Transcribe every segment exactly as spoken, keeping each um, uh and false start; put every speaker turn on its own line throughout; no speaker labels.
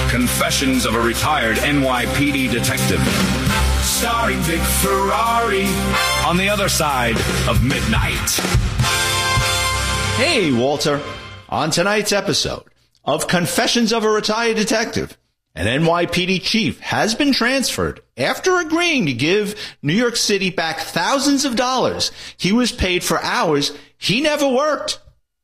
Confessions of a Retired N Y P D Detective. Starring Vic Ferrari on the other side of midnight.
Hey, Walter. On tonight's episode of Confessions of a Retired Detective, an N Y P D chief has been transferred after agreeing to give New York City back thousands of dollars he was paid for hours he never worked.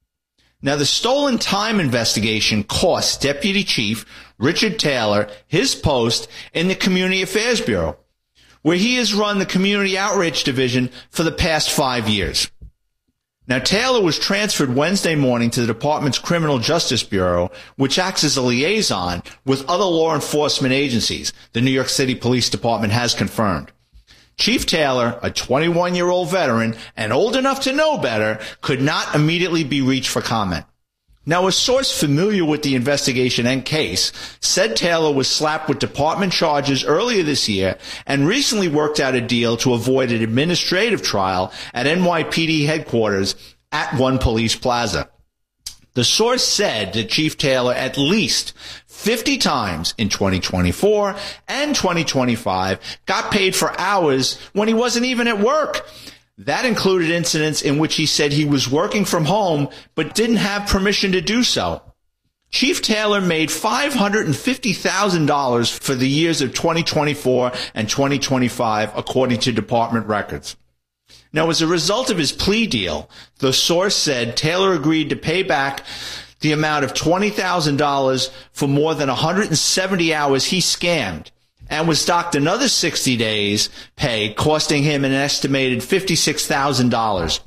Now, the stolen time investigation cost Deputy Chief Richard Taylor his post in the Community Affairs Bureau, where he has run the Community Outreach Division for the past five years. Now, Taylor was transferred Wednesday morning to the department's Criminal Justice Bureau, which acts as a liaison with other law enforcement agencies, the New York City Police Department has confirmed. Chief Taylor, a twenty-one-year-old veteran and old enough to know better, could not immediately be reached for comment. Now, a source familiar with the investigation and case said Taylor was slapped with department charges earlier this year and recently worked out a deal to avoid an administrative trial at N Y P D headquarters at One Police Plaza. The source said that Chief Taylor at least fifty times in twenty twenty-four and twenty twenty-five got paid for hours when he wasn't even at work. That included incidents in which he said he was working from home but didn't have permission to do so. Chief Taylor made five hundred fifty thousand dollars for the years of twenty twenty-four and twenty twenty-five, according to department records. Now, as a result of his plea deal, the source said Taylor agreed to pay back the amount of twenty thousand dollars for more than one hundred seventy hours he scammed, and was docked another sixty days pay, costing him an estimated fifty-six thousand dollars.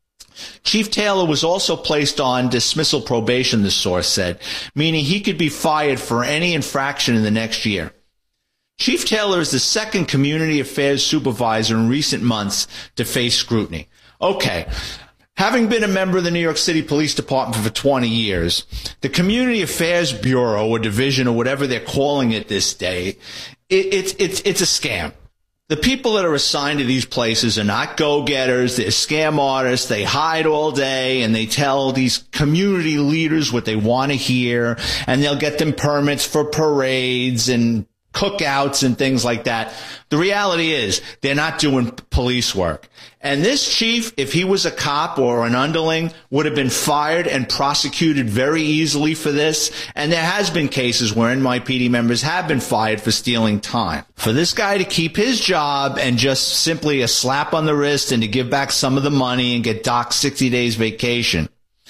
Chief Taylor was also placed on dismissal probation, the source said, meaning he could be fired for any infraction in the next year. Chief Taylor is the second community affairs supervisor in recent months to face scrutiny. Okay. Having been a member of the New York City Police Department for twenty years, the Community Affairs Bureau or division or whatever they're calling it this day, it, it's, it's, it's a scam. The people that are assigned to these places are not go-getters. They're scam artists. They hide all day and they tell these community leaders what they want to hear, and they'll get them permits for parades and cookouts and things like that. The reality is they're not doing police work. And this chief, if he was a cop or an underling, would have been fired and prosecuted very easily for this. And there has been cases where N Y P D members have been fired for stealing time. For this guy to keep his job and just simply a slap on the wrist and to give back some of the money and get docked sixty days vacation,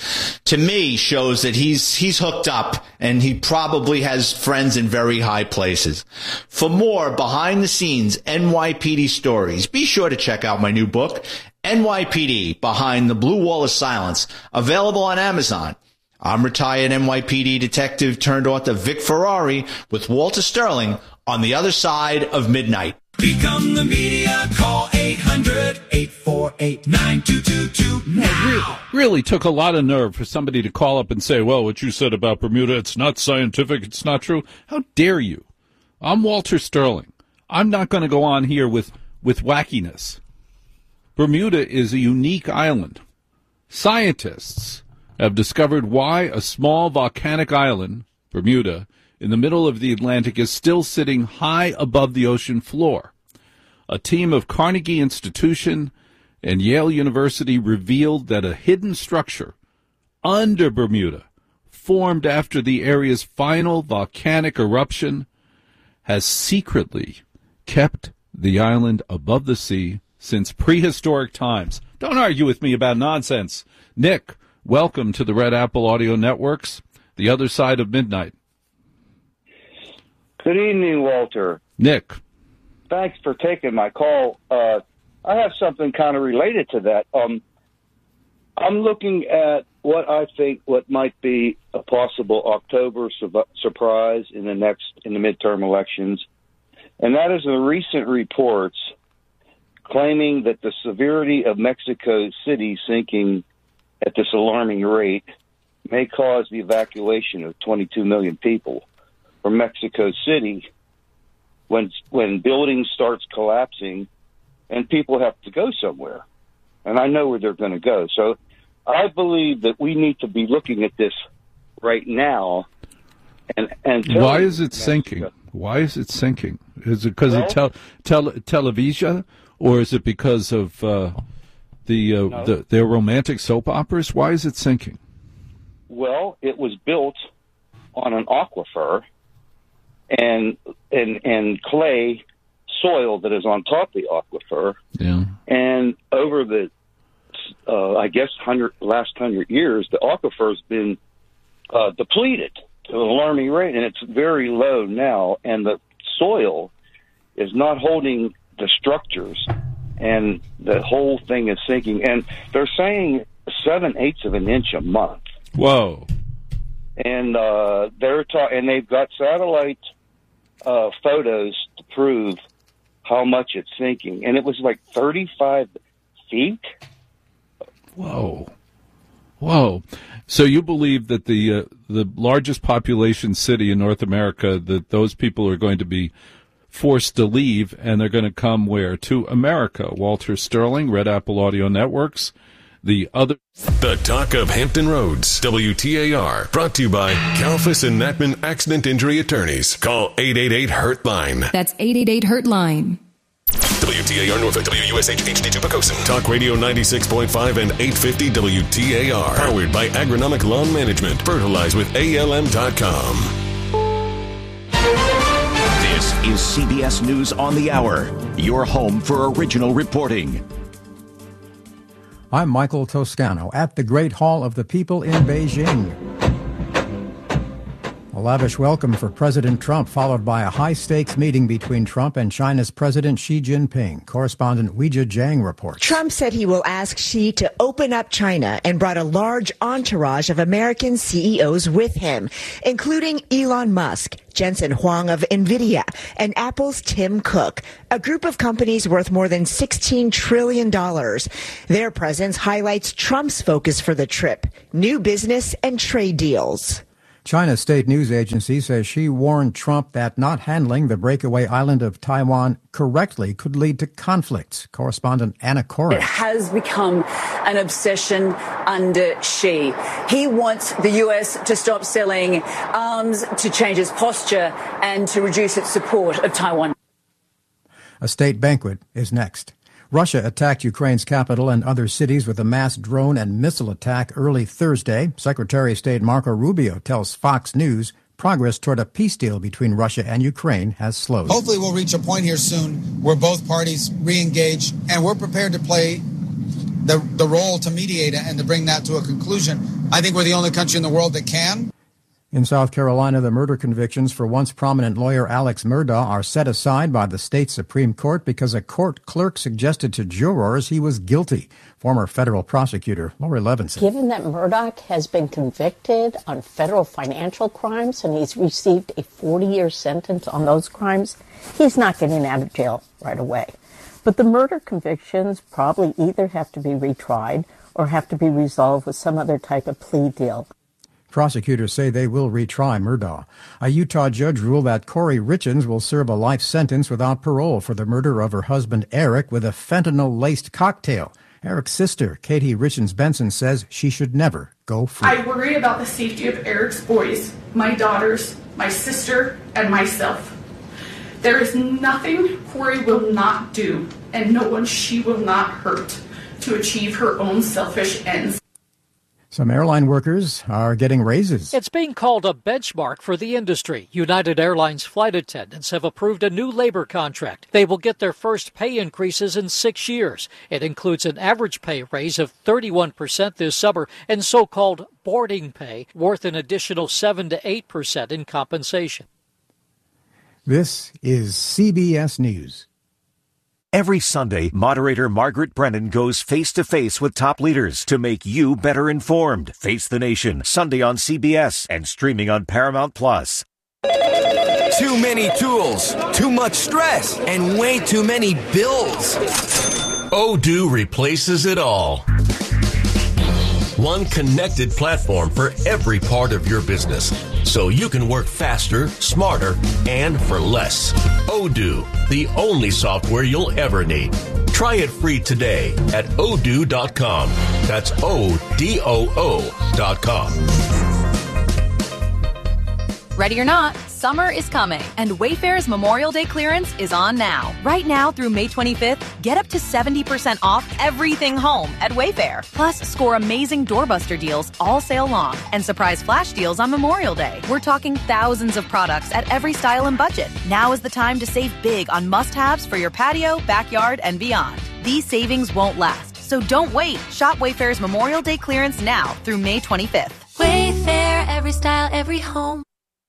to me, shows that he's he's hooked up and he probably has friends in very high places. For more behind-the-scenes N Y P D stories, be sure to check out my new book, N Y P D, Behind the Blue Wall of Silence, available on Amazon. I'm retired N Y P D detective turned author Vic Ferrari with Walter Sterling on the other side of midnight.
Become the media. Call eight hundred, eight four eight, nine two two two now.
It really, really took a lot of nerve for somebody to call up and say, well, what you said about Bermuda, it's not scientific, it's not true. How dare you? I'm Walter Sterling. I'm not going to go on here with, with wackiness. Bermuda is a unique island. Scientists have discovered why a small volcanic island, Bermuda, in the middle of the Atlantic is still sitting high above the ocean floor. A team of Carnegie Institution and Yale University revealed that a hidden structure under Bermuda, formed after the area's final volcanic eruption, has secretly kept the island above the sea since prehistoric times. Don't argue with me about nonsense. Nick, welcome to the Red Apple Audio Networks, the other side of midnight.
Good evening, Walter.
Nick.
Thanks for taking my call. Uh, I have something kind of related to that. Um, I'm looking at what I think what might be a possible October su- surprise in the next in the midterm elections, and that is the recent reports claiming that the severity of Mexico City sinking at this alarming rate may cause the evacuation of twenty-two million people from Mexico City when when buildings starts collapsing and people have to go somewhere. And I know where they're going to go. So I believe that we need to be looking at this right now And, and
why is it sinking? Why is it sinking? Is it because well, of tel- tel- television, or is it because of uh, the, uh, no. the their romantic soap operas? Why is it sinking?
Well, it was built on an aquifer and and and clay soil that is on top of the aquifer.
Yeah.
And over the, uh, I guess, hundred last hundred years, the aquifer has been uh, depleted to an alarming rate, and it's very low now. And the soil is not holding the structures, and the whole thing is sinking. And they're saying seven eighths of an inch a month.
Whoa!
And uh, they're ta- and they've got satellite uh, photos to prove how much it's sinking, and it was like thirty-five feet.
Whoa! Whoa! So you believe that the uh, the largest population city in North America, that those people are going to be forced to leave, and they're going to come where? To America. Walter Sterling, Red Apple Audio Networks. The other...
The Talk of Hampton Roads, W T A R, brought to you by Kalfas and Natman Accident Injury Attorneys. Call eight eight eight, hurt line.
That's eight eight eight, hurt line.
W T A R Norfolk, W U S H H D two Pocosin. Talk Radio ninety-six point five and eight fifty W T A R. Powered by Agronomic Lawn Management. Fertilize with A L M dot com.
This is C B S News on the Hour, your home for original reporting.
I'm Michael Toscano at the Great Hall of the People in Beijing. A lavish welcome for President Trump, followed by a high-stakes meeting between Trump and China's President Xi Jinping. Correspondent Weijia Jiang reports.
Trump said he will ask Xi to open up China and brought a large entourage of American C E Os with him, including Elon Musk, Jensen Huang of NVIDIA, and Apple's Tim Cook, a group of companies worth more than sixteen trillion dollars. Their presence highlights Trump's focus for the trip, new business and trade deals.
China's state news agency says she warned Trump that not handling the breakaway island of Taiwan correctly could lead to conflicts. Correspondent Anna Cora.
It has become an obsession under Xi. He wants the U S to stop selling arms, to change its posture, and to reduce its support of Taiwan.
A state banquet is next. Russia attacked Ukraine's capital and other cities with a mass drone and missile attack early Thursday. Secretary of State Marco Rubio tells Fox News progress toward a peace deal between Russia and Ukraine has slowed.
Hopefully we'll reach a point here soon where both parties re-engage, and we're prepared to play the, the role to mediate and to bring that to a conclusion. I think we're the only country in the world that can.
In South Carolina, the murder convictions for once prominent lawyer Alex Murdaugh are set aside by the state Supreme Court because a court clerk suggested to jurors he was guilty. Former federal prosecutor Lori Levinson.
Given that Murdaugh has been convicted on federal financial crimes and he's received a forty-year sentence on those crimes, he's not getting out of jail right away. But the murder convictions probably either have to be retried or have to be resolved with some other type of plea deal.
Prosecutors say they will retry Murdaugh. A Utah judge ruled that Corey Richins will serve a life sentence without parole for the murder of her husband Eric with a fentanyl-laced cocktail. Eric's sister, Katie Richins Benson, says she should never go free.
I worry about the safety of Eric's boys, my daughters, my sister, and myself. There is nothing Corey will not do, and no one she will not hurt to achieve her own selfish ends.
Some airline workers are getting raises.
It's being called a benchmark for the industry. United Airlines flight attendants have approved a new labor contract. They will get their first pay increases in six years. It includes an average pay raise of thirty-one percent this summer and so-called boarding pay worth an additional seven to eight percent in compensation.
This is C B S News.
Every Sunday, moderator Margaret Brennan goes face-to-face with top leaders to make you better informed. Face the Nation, Sunday on C B S and streaming on Paramount Plus.
Too many tools, too much stress, and way too many bills.
Odoo replaces it all. One connected platform for every part of your business, so you can work faster, smarter, and for less. Odoo, the only software you'll ever need. Try it free today at odoo dot com. That's O D O O dot com.
Ready or not, summer is coming, and Wayfair's Memorial Day clearance is on now. Right now through May twenty-fifth, get up to seventy percent off everything home at Wayfair. Plus, score amazing doorbuster deals all sale long and surprise flash deals on Memorial Day. We're talking thousands of products at every style and budget. Now is the time to save big on must-haves for your patio, backyard, and beyond. These savings won't last, so don't wait. Shop Wayfair's Memorial Day clearance now through May twenty-fifth.
Wayfair, every style, every home.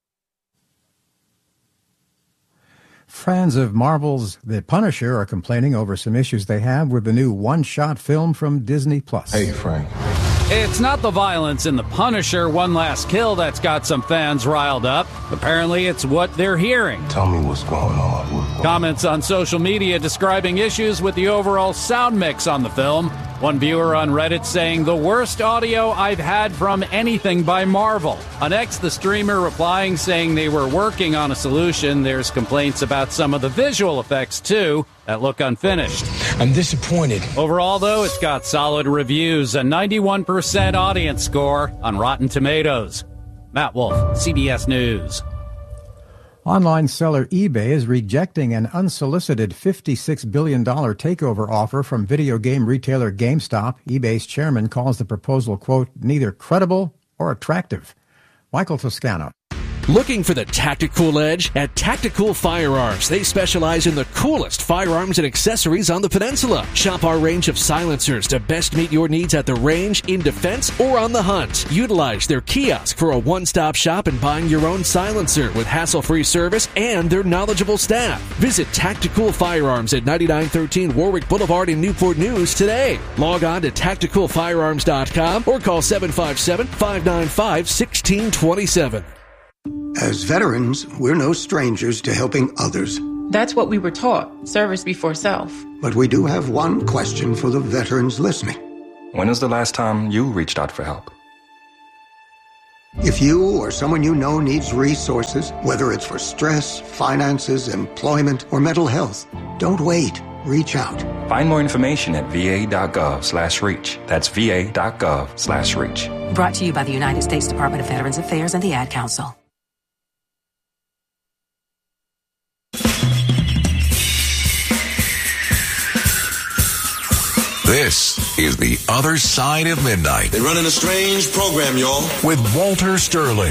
Fans of Marvel's The Punisher are complaining over some issues they have with the new one-shot film from Disney Plus.
Hey, Frank.
It's not the violence in The Punisher One Last Kill that's got some fans riled up. Apparently, it's what they're hearing.
Tell me what's going on. What,
Comments on social media describing issues with the overall sound mix on the film. One viewer on Reddit saying, the worst audio I've had from anything by Marvel. On X, the streamer replying saying they were working on a solution. There's complaints about some of the visual effects, too, that look unfinished.
I'm disappointed.
Overall, though, it's got solid reviews, a ninety-one percent audience score on Rotten Tomatoes. Matt Wolf, C B S News.
Online seller eBay is rejecting an unsolicited fifty-six billion dollars takeover offer from video game retailer GameStop. eBay's chairman calls the proposal, quote, neither credible or attractive. Michael Toscano.
Looking for the tactical edge? At Tactical Firearms, they specialize in the coolest firearms and accessories on the peninsula. Shop our range of silencers to best meet your needs at the range, in defense, or on the hunt. Utilize their kiosk for a one-stop shop and buying your own silencer with hassle-free service and their knowledgeable staff. Visit Tactical Firearms at ninety-nine thirteen Warwick Boulevard in Newport News today. Log on to tactical firearms dot com or call seven five seven, five nine five, one six two seven.
As veterans, we're no strangers to helping others.
That's what we were taught, service before self.
But we do have one question for the veterans listening.
When was the last time you reached out for help?
If you or someone you know needs resources, whether it's for stress, finances, employment, or mental health, don't wait. Reach out.
Find more information at va.gov slash reach. That's va.gov slash reach.
Brought to you by the United States Department of Veterans Affairs and the Ad Council.
This is The Other Side of Midnight.
They're running a strange program, y'all.
With Walter Sterling.